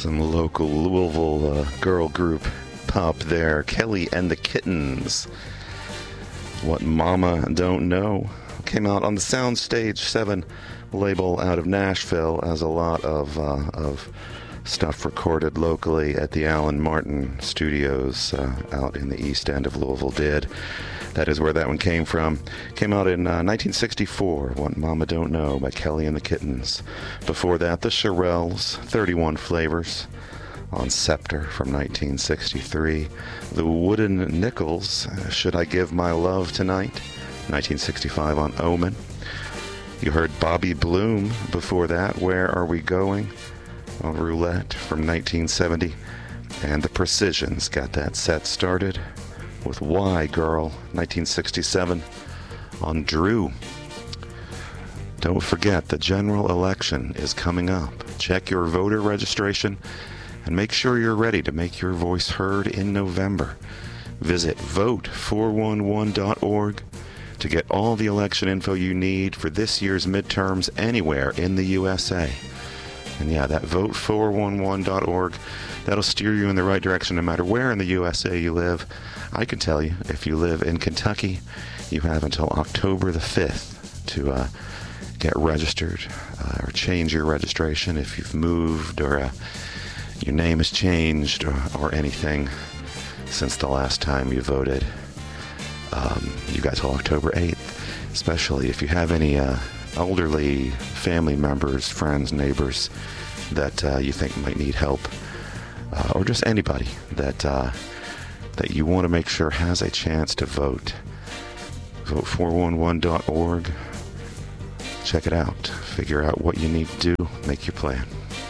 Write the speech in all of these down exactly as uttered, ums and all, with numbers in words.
Some local Louisville uh, girl group pop there. Kelly and the Kittens. What Mama Don't Know. Came out on the Soundstage seven label out of Nashville, as a lot of uh, of stuff recorded locally at the Alan Martin Studios uh, out in the east end of Louisville did. That is where that one came from. Came out in uh, nineteen sixty-four, What Mama Don't Know by Kelly and the Kittens. Before that, the Shirelles, thirty-one Flavors on Scepter from nineteen sixty-three. The Wooden Nickels, Should I Give My Love Tonight, nineteen sixty-five on Omen. You heard Bobby Bloom before that, Where Are We Going, on Roulette from nineteen seventy. And the Precisions got that set started with Why Girl, nineteen sixty-seven, on Drew. Don't forget, the general election is coming up. Check your voter registration and make sure you're ready to make your voice heard in November. Visit vote four one one dot org to get all the election info you need for this year's midterms anywhere in the U S A. And yeah, that vote four one one dot org, that'll steer you in the right direction no matter where in the U S A you live. I can tell you, if you live in Kentucky, you have until October the fifth to uh, get registered uh, or change your registration if you've moved or uh, your name has changed or, or anything since the last time you voted. Um, you got till October eighth, especially if you have any uh, elderly family members, friends, neighbors that uh, you think might need help, uh, or just anybody that uh, that you want to make sure has a chance to vote. vote four one one dot org. Check it out. Figure out what you need to do. Make your plan.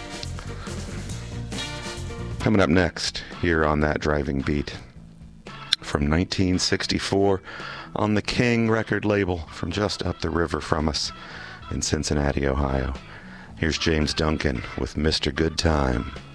Coming up next here on That Driving Beat, from nineteen sixty-four on the King record label from just up the river from us in Cincinnati, Ohio. Here's James Duncan with Mister Good Time.